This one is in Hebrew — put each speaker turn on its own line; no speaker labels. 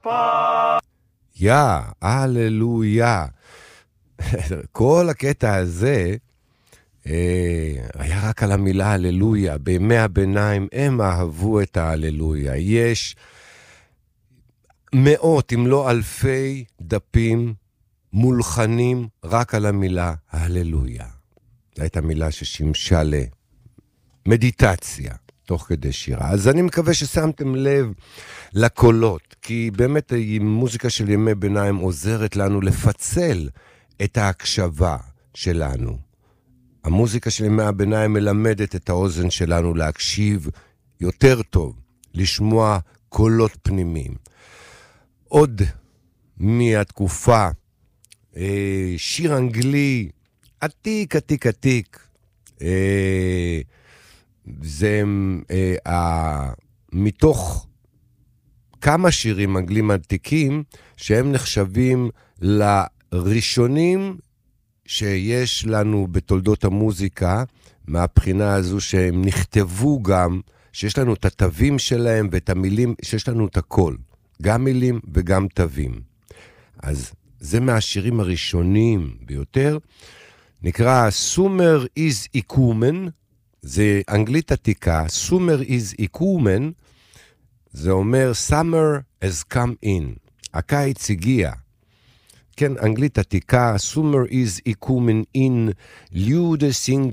הללויה. כל הקטע הזה היה רק על המילה הללויה. בימי הביניים הם אהבו את ההללויה. יש מאות אם לא אלפי דפים מולחנים רק על המילה הללויה. זו הייתה מילה ששימשה למדיטציה תוך כדי שירה. אז אני מקווה ששמתם לב לקולות, כי באמת מוזיקה של ימי ביניים עוזרת לנו לפצל את ההקשבה שלנו. המוזיקה של ימי הביניים מלמדת את האוזן שלנו להקשיב יותר טוב, לשמוע קולות פנימיים. עוד מהתקופה, שיר אנגלי עתיק, עתיק, עתיק. זה מתוך כמה שירים אנגלים עתיקים שהם נחשבים לראשונים שיש לנו בתולדות המוזיקה, מהבחינה הזו שהם נכתבו גם, שיש לנו את התווים שלהם ואת המילים, שיש לנו את הכל, גם מילים וגם תווים. אז זה מהשירים הראשונים ביותר, נקרא Summer is Ikumen, זה אנגלית עתיקה, Summer is Ikumen, זה אומר Summer has come in, הקיץ הגיע. כן, אנגלית עתיקה, Summer is Ikumen in, Lude sing